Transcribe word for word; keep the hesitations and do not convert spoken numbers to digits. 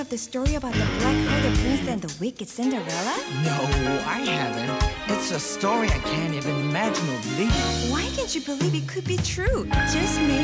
of the story about the black-hearted prince and the wicked Cinderella? No, I haven't. It's a story I can't even imagine or believe. Why can't you believe it could be true? Just maybe.